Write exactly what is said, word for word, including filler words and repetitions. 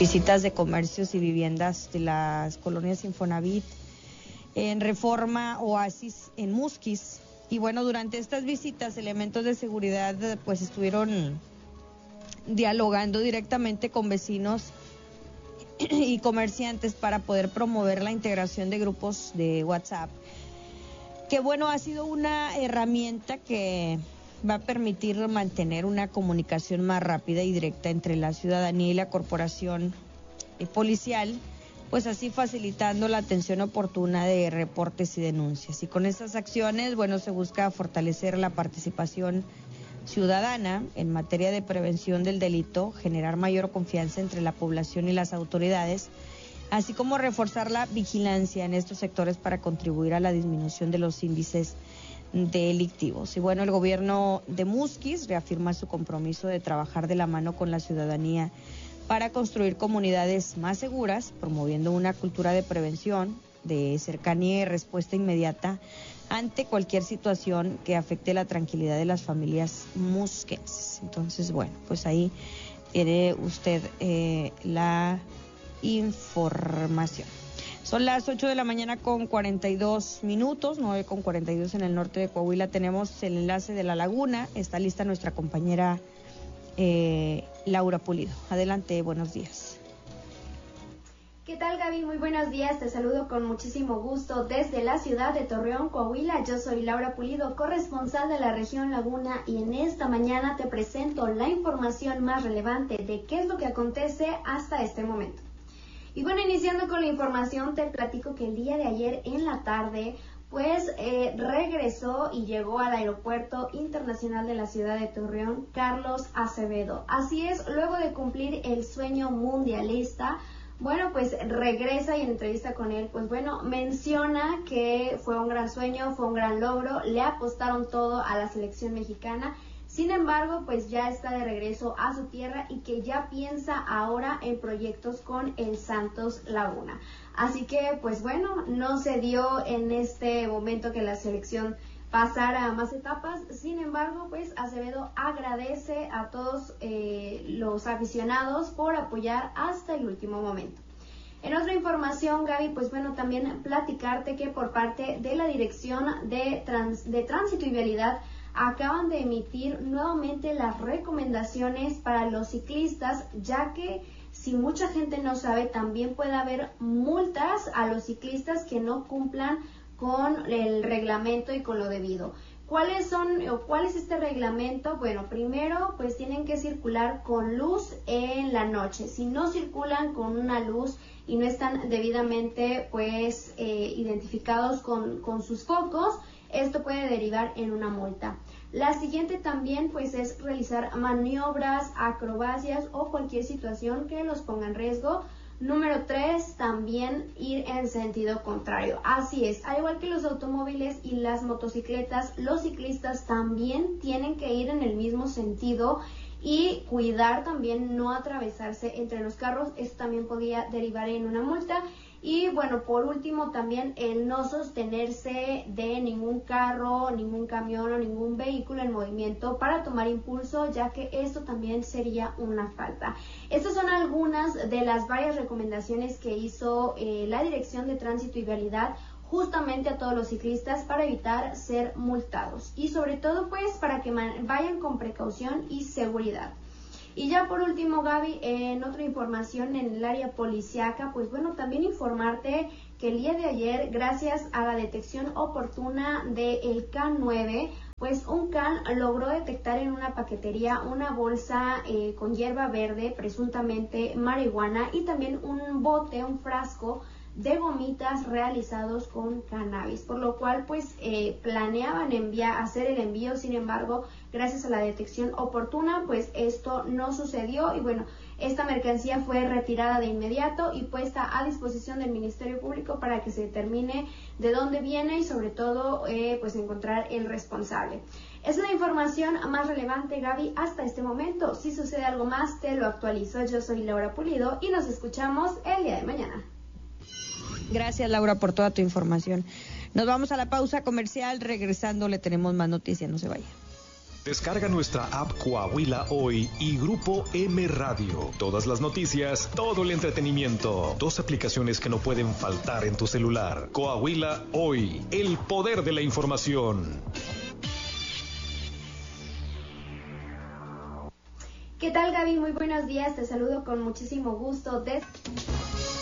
visitas de comercios y viviendas de las colonias Infonavit, en Reforma, Oasis, en Musquis. Y bueno, durante estas visitas, elementos de seguridad pues estuvieron dialogando directamente con vecinos y comerciantes para poder promover la integración de grupos de WhatsApp, que bueno, ha sido una herramienta que va a permitir mantener una comunicación más rápida y directa entre la ciudadanía y la corporación policial, pues así facilitando la atención oportuna de reportes y denuncias. Y con estas acciones, bueno, se busca fortalecer la participación ciudadana en materia de prevención del delito, generar mayor confianza entre la población y las autoridades, así como reforzar la vigilancia en estos sectores para contribuir a la disminución de los índices delictivos. Y bueno, el gobierno de Musquis reafirma su compromiso de trabajar de la mano con la ciudadanía para construir comunidades más seguras, promoviendo una cultura de prevención, de cercanía y respuesta inmediata ante cualquier situación que afecte la tranquilidad de las familias musquenses. Entonces, bueno, pues ahí tiene usted eh, la información. Son las ocho de la mañana con cuarenta y dos minutos, nueve con cuarenta y dos en el norte de Coahuila. Tenemos el enlace de La Laguna. Está lista nuestra compañera eh, Laura Pulido. Adelante, buenos días. ¿Qué tal, Gaby? Muy buenos días, te saludo con muchísimo gusto desde la ciudad de Torreón, Coahuila. Yo soy Laura Pulido, corresponsal de la región Laguna, y en esta mañana te presento la información más relevante de qué es lo que acontece hasta este momento. Y bueno, iniciando con la información, te platico que el día de ayer en la tarde, pues eh, regresó y llegó al Aeropuerto Internacional de la ciudad de Torreón Carlos Acevedo. Así es, luego de cumplir el sueño mundialista, bueno, pues regresa, y en entrevista con él, pues bueno, menciona que fue un gran sueño, fue un gran logro, le apostaron todo a la selección mexicana. Sin embargo, pues ya está de regreso a su tierra y que ya piensa ahora en proyectos con el Santos Laguna. Así que, pues bueno, no se dio en este momento que la selección pasara a más etapas. Sin embargo, pues Acevedo agradece a todos eh, los aficionados por apoyar hasta el último momento. En otra información, Gaby, pues bueno, también platicarte que por parte de la Dirección de, Trans, de Tránsito y Vialidad acaban de emitir nuevamente las recomendaciones para los ciclistas, ya que si mucha gente no sabe, también puede haber multas a los ciclistas que no cumplan con el reglamento y con lo debido. ¿Cuáles son o cuál es este reglamento? Bueno, primero pues tienen que circular con luz en la noche. Si no circulan con una luz y no están debidamente pues eh, identificados con, con sus focos, esto puede derivar en una multa. La siguiente también pues es realizar maniobras, acrobacias o cualquier situación que los ponga en riesgo. Número tres, también ir en sentido contrario. Así es, al igual que los automóviles y las motocicletas, los ciclistas también tienen que ir en el mismo sentido y cuidar también no atravesarse entre los carros. Esto también podría derivar en una multa. Y bueno, por último también el no sostenerse de ningún carro, ningún camión o ningún vehículo en movimiento para tomar impulso, ya que esto también sería una falta. Estas son algunas de las varias recomendaciones que hizo eh, la Dirección de Tránsito y Vialidad justamente a todos los ciclistas para evitar ser multados y sobre todo pues para que vayan con precaución y seguridad. Y ya por último, Gaby, en otra información en el área policiaca, pues bueno, también informarte que el día de ayer, gracias a la detección oportuna del C A N nueve, pues un C A N logró detectar en una paquetería una bolsa eh, con hierba verde, presuntamente marihuana, y también un bote, un frasco de gomitas realizados con cannabis, por lo cual pues eh, planeaban enviar, hacer el envío. Sin embargo, gracias a la detección oportuna, pues esto no sucedió y bueno, esta mercancía fue retirada de inmediato y puesta a disposición del Ministerio Público para que se determine de dónde viene y sobre todo eh, pues encontrar el responsable. Es la información más relevante, Gaby, hasta este momento. Si sucede algo más, te lo actualizo. Yo soy Laura Pulido y nos escuchamos el día de mañana. Gracias, Laura, por toda tu información. Nos vamos a la pausa comercial. Regresando le tenemos más noticias, no se vaya. Descarga nuestra app Coahuila Hoy y Grupo M Radio. Todas las noticias, todo el entretenimiento. Dos aplicaciones que no pueden faltar en tu celular. Coahuila Hoy, el poder de la información. ¿Qué tal, Gaby? Muy buenos días. Te saludo con muchísimo gusto desde...